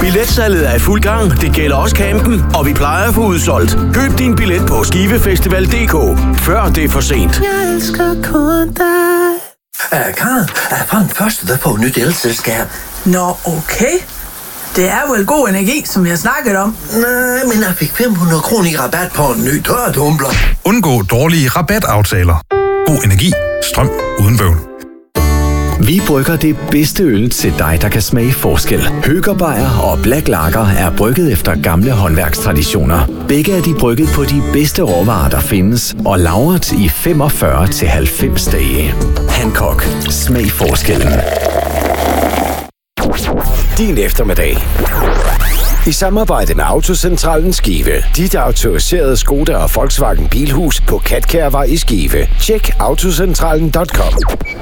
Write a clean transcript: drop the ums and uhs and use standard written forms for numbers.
Billetsalget er i fuld gang. Det gælder også campen, og vi plejer at få udsolgt. Køb din billet på skivefestival.dk, før det er for sent. Jeg elsker kun dig. Karen, Frank Første, der får nyt elselskab. Nå, okay. Det er vel god energi, som vi har snakket om. Nej, men jeg fik 500 kroner i rabat på en ny tørretumbler. Undgå dårlige rabataftaler. God energi. Strøm uden bøvl. Vi brygger det bedste øl til dig, der kan smage forskel. Høger Beyer og Black Lager er brygget efter gamle håndværkstraditioner. Begge er de brygget på de bedste råvarer, der findes, og lagret i 45-90 dage. Hancock. Smag forskellen. Din eftermiddag. I samarbejde med Autocentralen Skive. Dit autoriserede Skoda og Volkswagen Bilhus på Katkærvej i Skive. Tjek autocentralen.com.